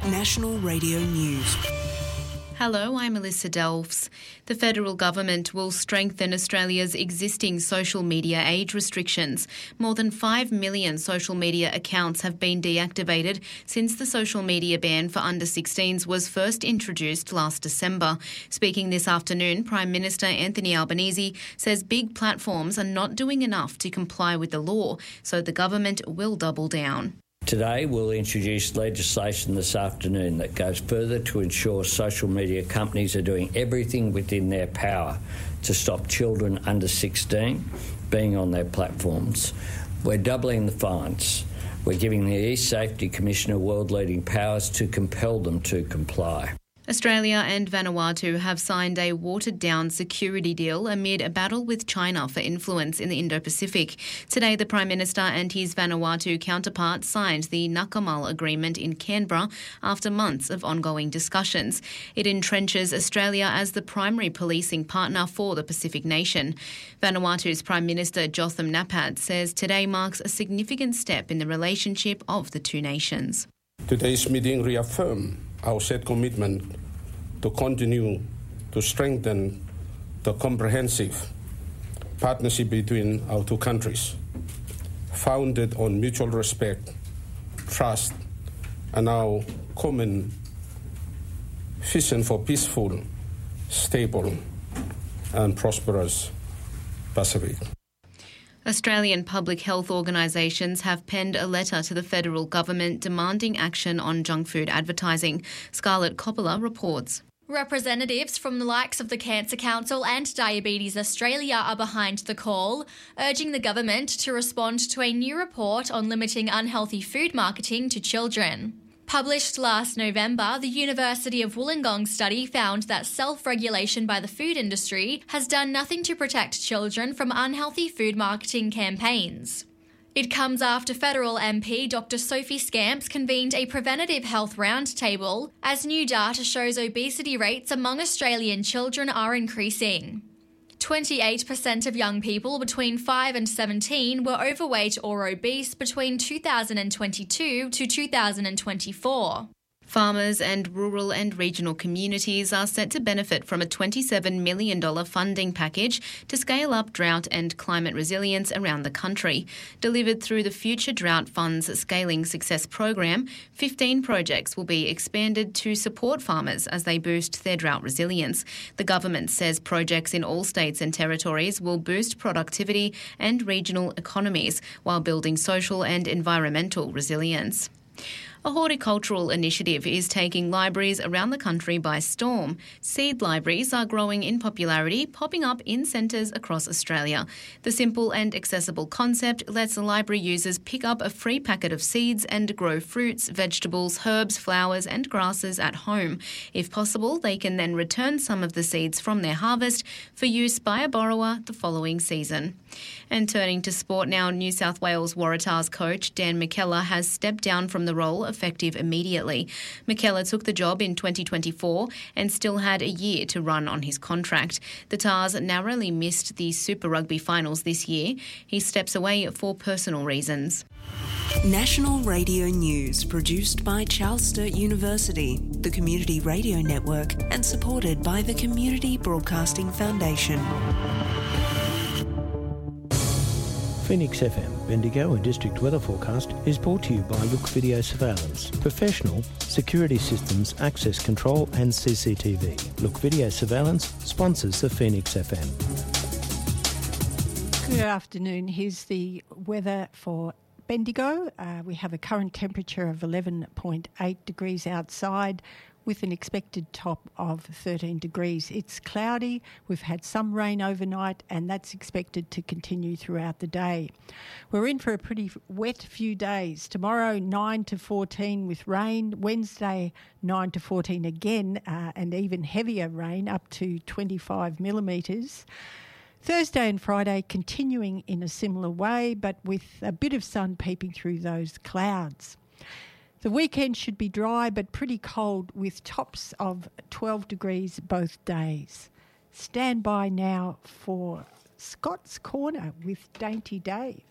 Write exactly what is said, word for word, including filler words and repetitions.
National Radio News. Hello, I'm Melissa Delves. The federal government will strengthen Australia's existing social media age restrictions. More than five million social media accounts have been deactivated since the social media ban for under sixteens was first introduced last December. Speaking this afternoon, Prime Minister Anthony Albanese says big platforms are not doing enough to comply with the law, so the government will double down. Today we'll introduce legislation this afternoon that goes further to ensure social media companies are doing everything within their power to stop children under sixteen being on their platforms. We're doubling the fines. We're giving the E-Safety Commissioner world-leading powers to compel them to comply. Australia and Vanuatu have signed a watered-down security deal amid a battle with China for influence in the Indo-Pacific. Today, the Prime Minister and his Vanuatu counterpart signed the Nakamal Agreement in Canberra after months of ongoing discussions. It entrenches Australia as the primary policing partner for the Pacific nation. Vanuatu's Prime Minister Jotham Napad says today marks a significant step in the relationship of the two nations. Today's meeting reaffirmed our set commitment to continue to strengthen the comprehensive partnership between our two countries, founded on mutual respect, trust, and our common vision for peaceful, stable, and prosperous Pacific. Australian public health organisations have penned a letter to the federal government demanding action on junk food advertising. Scarlett Coppola reports. Representatives from the likes of the Cancer Council and Diabetes Australia are behind the call, urging the government to respond to a new report on limiting unhealthy food marketing to children. Published last November, the University of Wollongong study found that self-regulation by the food industry has done nothing to protect children from unhealthy food marketing campaigns. It comes after federal M P Doctor Sophie Scamps convened a preventative health roundtable, as new data shows obesity rates among Australian children are increasing. twenty-eight percent of young people between five and seventeen were overweight or obese between two thousand twenty-two to two thousand twenty-four. Farmers and rural and regional communities are set to benefit from a twenty-seven million dollars funding package to scale up drought and climate resilience around the country. Delivered through the Future Drought Fund's Scaling Success program, fifteen projects will be expanded to support farmers as they boost their drought resilience. The government says projects in all states and territories will boost productivity and regional economies while building social and environmental resilience. A horticultural initiative is taking libraries around the country by storm. Seed libraries are growing in popularity, popping up in centres across Australia. The simple and accessible concept lets library users pick up a free packet of seeds and grow fruits, vegetables, herbs, flowers and grasses at home. If possible, they can then return some of the seeds from their harvest for use by a borrower the following season. And turning to sport now, New South Wales Waratahs coach Dan McKellar has stepped down from the role effective immediately. McKellar took the job in twenty twenty-four and still had a year to run on his contract. The Tars narrowly missed the Super Rugby finals this year. He steps away for personal reasons. National Radio News, produced by Charles Sturt University, the Community Radio Network, and supported by the Community Broadcasting Foundation. Phoenix F M, Bendigo and District Weather Forecast is brought to you by Look Video Surveillance. Professional security systems, access control and C C T V. Look Video Surveillance sponsors the Phoenix F M. Good afternoon. Here's the weather for Bendigo. Uh, we have a current temperature of eleven point eight degrees outside, with an expected top of thirteen degrees. It's cloudy. We've had some rain overnight and that's expected to continue throughout the day. We're in for a pretty wet few days. Tomorrow nine to fourteen with rain. Wednesday nine to fourteen again uh, and even heavier rain up to twenty-five millimetres. Thursday and Friday continuing in a similar way but with a bit of sun peeping through those clouds. The weekend should be dry but pretty cold with tops of twelve degrees both days. Stand by now for Scott's Corner with Dainty Dave.